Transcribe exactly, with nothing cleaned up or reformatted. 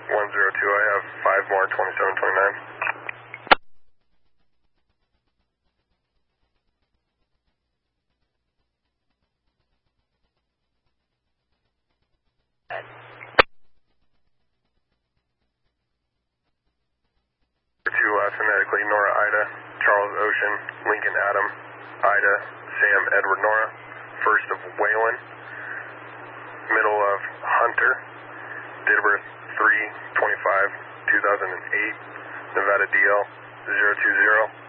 one zero two, I have five more, twenty-seven twenty-nine. Two, uh, phonetically, Nora Ida, Charles Ocean, Lincoln Adam, Ida, Sam Edward Nora, first of Whalen, middle of Hunter, date of birth three twenty-five two thousand eight, Nevada D L zero two zero.